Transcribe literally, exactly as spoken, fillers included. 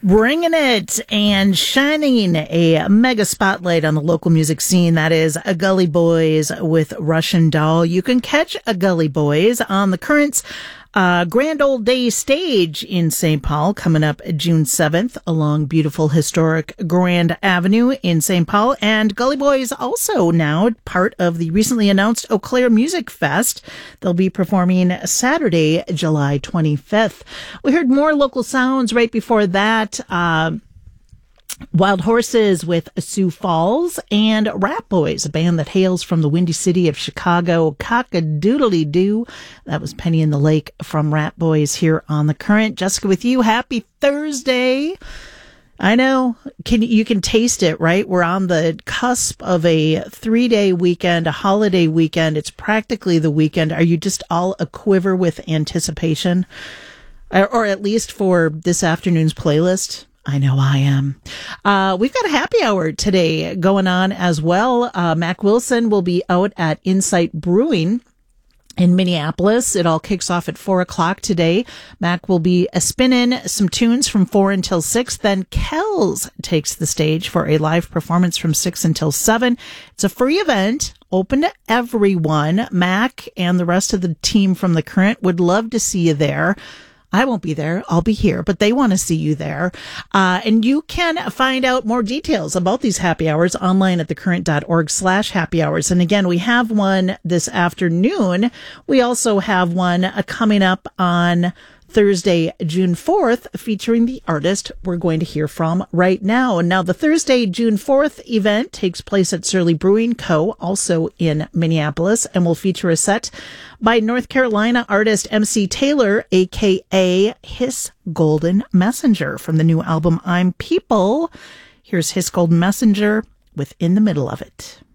Bringing it and shining a mega spotlight on the local music scene. That is a Gully Boys with Russian Doll. You can catch a Gully Boys on the Currents uh, Grand Old Day stage in Saint Paul coming up June seventh along beautiful historic Grand Avenue in Saint Paul. And Gully Boys also now part of the recently announced Eau Claire Music Fest. They'll be performing Saturday, July twenty-fifth. We heard more local sounds right before that. Uh, Wild Horses with Sioux Falls and Rat Boys, a band that hails from the Windy City of Chicago. Cock-a-doodly-doo. That was Penny in the Lake from Rat Boys here on The Current. Jessica with you. Happy Thursday. I know. Can you can taste it, right? We're on the cusp of a three-day weekend, a holiday weekend. It's practically the weekend. Are you just all a quiver with anticipation? Or, or at least for this afternoon's playlist? I know I am. Uh, we've got a happy hour today going on as well. Uh, Mac Wilson will be out at Insight Brewing in Minneapolis. It all kicks off at four o'clock today. Mac will be a spinning some tunes from four until six. Then Kells takes the stage for a live performance from six until seven. It's a free event, open to everyone. Mac and the rest of the team from The Current would love to see you there. I won't be there. I'll be here, but they want to see you there. Uh, and you can find out more details about these happy hours online at thecurrent.org slash happy hours. And again, we have one this afternoon. We also have one uh, coming up on Thursday, June fourth, featuring the artist we're going to hear from right now. Now, the Thursday, June fourth event takes place at Surly Brewing Co., also in Minneapolis, and will feature a set by North Carolina artist M C Taylor, a k a. His Golden Messenger, from the new album I'm People. Here's His Golden Messenger with In the Middle of It.